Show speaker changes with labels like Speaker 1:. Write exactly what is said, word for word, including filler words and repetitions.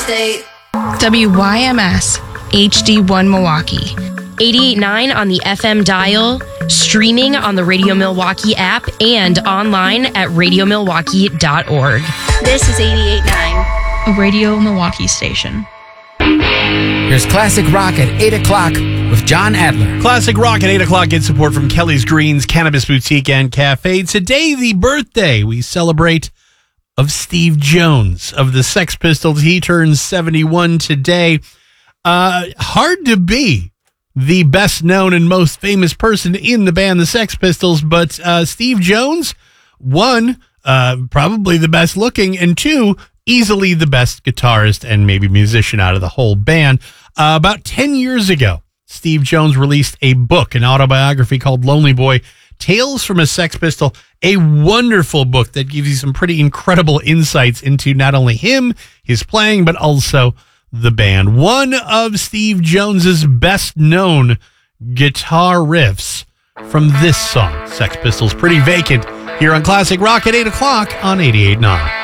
Speaker 1: state.
Speaker 2: W Y M S, H D one Milwaukee.
Speaker 3: eighty-eight point nine on the F M dial, streaming on the Radio Milwaukee app, and online at radio milwaukee dot org.
Speaker 4: This is eighty-eight point nine.
Speaker 2: A Radio Milwaukee station.
Speaker 5: Here's Classic Rock at eight o'clock with John Adler.
Speaker 6: Classic Rock at eight o'clock gets support from Kelly's Greens Cannabis Boutique and Cafe. Today, the birthday we celebrate of Steve Jones of the Sex Pistols. He turns seventy-one today. Uh, hard to be the best known and most famous person in the band, the Sex Pistols, but uh, Steve Jones, one, uh, probably the best looking, and two, easily the best guitarist and maybe musician out of the whole band. Uh, about ten years ago, Steve Jones released a book, an autobiography called Lonely Boy, Tales from a Sex Pistol, a wonderful book that gives you some pretty incredible insights into not only him, his playing, but also the band. One of Steve Jones's best known guitar riffs from this song, Sex Pistols, Pretty Vacant, here on Classic Rock at eight o'clock on eighty-eight point nine.